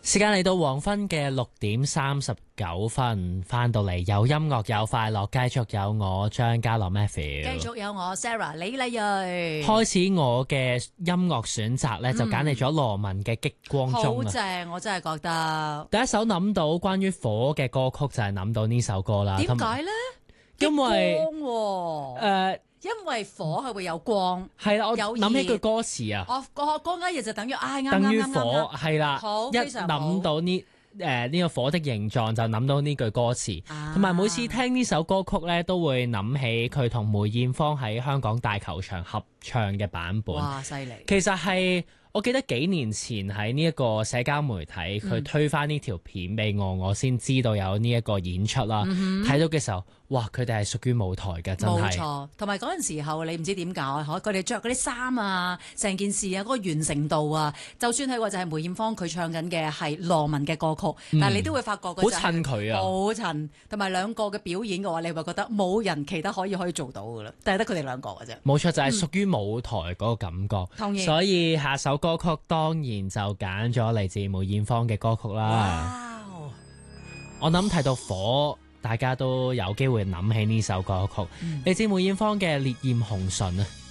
時間嚟到黃昏嘅6:39，翻到嚟有音樂有快樂，繼續有我張家樂 Matthew， 繼續有我 Sarah 李麗蕊。 開始我嘅音樂選擇呢，就揀嚟咗羅文嘅《激光中》 好正，我真係覺得。 第一首諗到關於火嘅歌曲就係諗到呢首歌啦。 點解呢？ 因為因為火係會有光， 係啦，我有諗起句歌詞啊， 個光嘅嘢就等於啱等於火係啦， 好一諗到呢個火的形狀就諗到呢句歌詞，同埋每次聽呢首歌曲咧，都會諗起佢同梅艷芳喺香港大球場合唱嘅版本。 哇，犀利！ 其實係我記得幾年前喺呢一個社交媒體佢推返呢條片俾我先知道有呢一個演出啦。睇到嘅時候，哇！佢哋係屬於舞台嘅，真係冇錯。同埋嗰陣時候，你唔知點搞啊？佢哋着嗰啲衫啊，成件事啊，嗰個完成度啊，就算係話就係梅艷芳佢唱緊嘅係羅文嘅歌曲，但係你都會發覺好襯佢啊， 好襯。同埋兩個嘅表演嘅話，你會覺得冇人其他可以做到㗎啦，但係得佢哋兩個嘅啫。 冇錯，就係屬於舞台嗰個感覺。 同意。 所以下首歌曲當然就揀咗嚟自梅艷芳嘅歌曲啦。 哇！ 我諗提到火，大家都有機會諗起呢首歌曲，嚟自梅艷芳嘅《烈焰紅唇》啊。